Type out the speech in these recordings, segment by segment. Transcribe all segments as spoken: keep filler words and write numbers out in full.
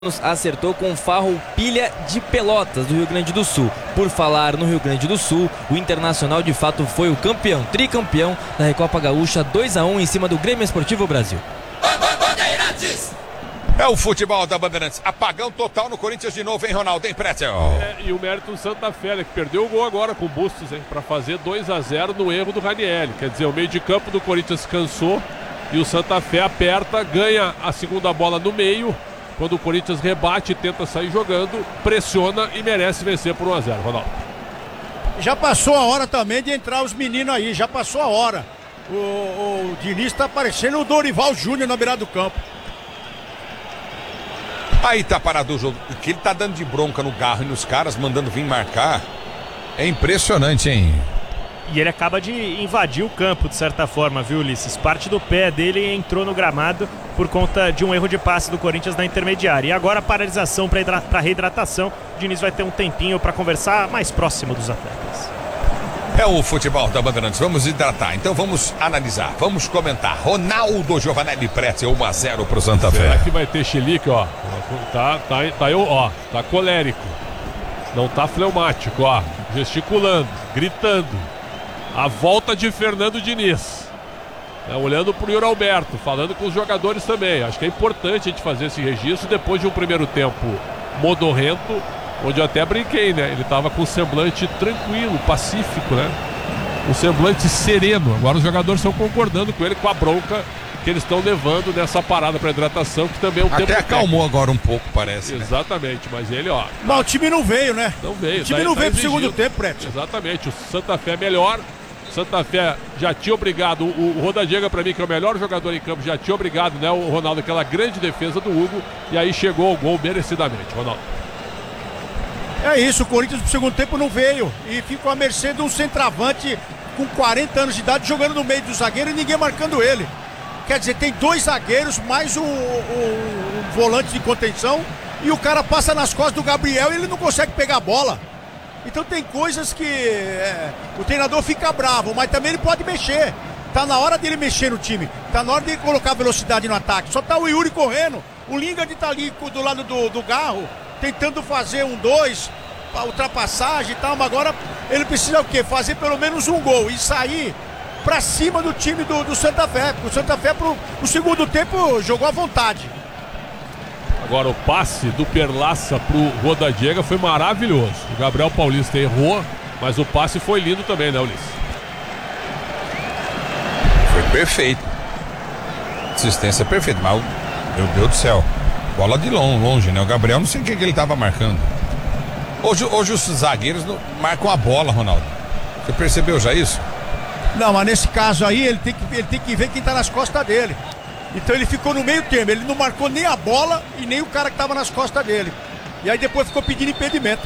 Acertou com o Farroupilha de Pelotas, do Rio Grande do Sul. Por falar no Rio Grande do Sul, o Internacional de fato foi o campeão, tricampeão da Recopa Gaúcha, dois a um em cima do Grêmio Esportivo Brasil. É o futebol da Bandeirantes. Apagão total no Corinthians de novo, hein, Ronaldo? Hein, Pretzel? É, e o mérito do Santa Fé, que perdeu o gol agora com o Bustos, hein, para fazer dois a zero no erro do Ranieri. Quer dizer, o meio de campo do Corinthians cansou e o Santa Fé aperta, ganha a segunda bola no meio. Quando o Corinthians rebate, tenta sair jogando, pressiona e merece vencer por um a zero, Ronaldo. Já passou a hora também de entrar os meninos aí, já passou a hora. O, o Diniz tá parecendo o Dorival Júnior na beirada do campo. Aí tá parado o jogo. O que ele tá dando de bronca no Garro e nos caras, mandando vir marcar, é impressionante, hein? E ele acaba de invadir o campo, de certa forma, viu, Ulisses? Parte do pé dele entrou no gramado por conta de um erro de passe do Corinthians na intermediária. E agora a paralisação para reidratação. O Diniz vai ter um tempinho para conversar mais próximo dos atletas. É o futebol da Bandeirantes. Vamos hidratar. Então vamos analisar, vamos comentar. Ronaldo Giovanelli Pretzel, um a zero pro Santa Fé. Será que vai ter chilique, ó? Tá, tá, tá, ó, tá colérico. Não tá fleumático, ó. Gesticulando, gritando. A volta de Fernando Diniz, é, olhando para o Yuri Alberto, falando com os jogadores também. Acho que é importante a gente fazer esse registro depois de um primeiro tempo modorrento, onde eu até brinquei, né? Ele estava com um semblante tranquilo, pacífico, né? Um semblante sereno. Agora os jogadores estão concordando com ele, com a bronca que eles estão levando nessa parada para hidratação, que também é um Até tempo acalmou técnico. Agora um pouco, parece. Exatamente, né? Mas ele, ó. Mas o time não veio, né? Não veio. O time tá, não tá veio pro exigindo. segundo tempo, Preto. Exatamente, o Santa Fé é melhor. Santa Fé já tinha obrigado, o, o Rodadiega, para mim, que é o melhor jogador em campo, já tinha obrigado, né, o Ronaldo, aquela grande defesa do Hugo, e aí chegou ao gol merecidamente, Ronaldo. É isso, o Corinthians pro segundo tempo não veio e ficou à mercê de um centroavante com quarenta anos de idade jogando no meio do zagueiro e ninguém marcando ele. Quer dizer, tem dois zagueiros, mais o, o, o volante de contenção, e o cara passa nas costas do Gabriel e ele não consegue pegar a bola. Então tem coisas que é, o treinador fica bravo, mas também ele pode mexer. Tá na hora dele mexer no time, tá na hora dele colocar velocidade no ataque. Só tá o Yuri correndo, o Lingard tá ali do lado do, do Garro, tentando fazer um dois, a ultrapassagem e tal, mas agora ele precisa o quê? Fazer pelo menos um gol e sair pra cima do time do, do Santa Fé. O Santa Fé pro, pro segundo tempo jogou à vontade. Agora o passe do Perlaça pro Rodadiega foi maravilhoso. O Gabriel Paulista errou, mas o passe foi lindo também, né, Ulisses? Foi perfeito. Assistência perfeita, mas meu Deus do céu, bola de longe, longe, né? O Gabriel, não sei o que, que ele tava marcando. Hoje, hoje os zagueiros não marcam a bola, Ronaldo. Você percebeu já isso? Não, mas nesse caso aí ele tem que, ele tem que ver quem tá nas costas dele. Então ele ficou no meio termo, ele não marcou nem a bola e nem o cara que estava nas costas dele. E aí depois ficou pedindo impedimento.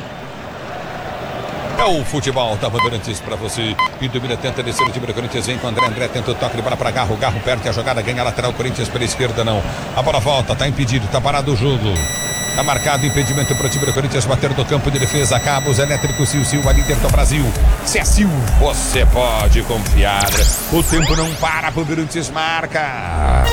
É o futebol da Bandeirantes pra você. E domina, tenta descer o time do Corinthians, vem com o André, André tenta o toque de bola pra Garro, Garro perde a jogada, ganha a lateral, Corinthians pela esquerda não. A bola volta, tá impedido, tá parado o jogo. Tá marcado impedimento para o time do Corinthians bater no campo de defesa. Cabos elétricos Sil Sil, a líder do Brasil. Se é Sil, você pode confiar. O tempo não para, Bandeirantes marca.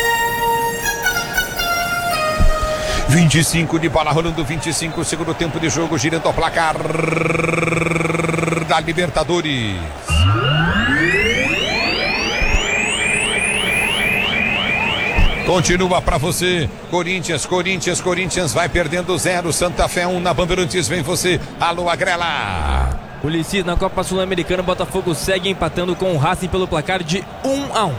vinte e cinco de bola rolando, vinte e cinco, segundo tempo de jogo, girando o placar da Libertadores. Continua pra você, Corinthians, Corinthians, Corinthians vai perdendo zero, Santa Fé um na Bandeirantes, vem você, alô Agrela. Ulisses, na Copa Sul-Americana, Botafogo segue empatando com o Racing pelo placar de um a um.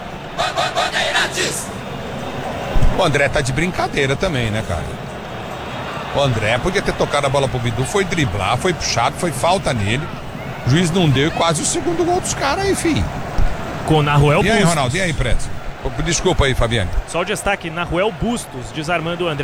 O André tá de brincadeira também, né, cara? O André podia ter tocado a bola pro Bidu, foi driblar, foi puxado, foi falta nele. O juiz não deu, quase o segundo gol dos caras, enfim. Com Nahuel Bustos. E aí, Ronaldo, e aí, Preto? Desculpa aí, Fabiane. Só o destaque, Nahuel Bustos desarmando o André.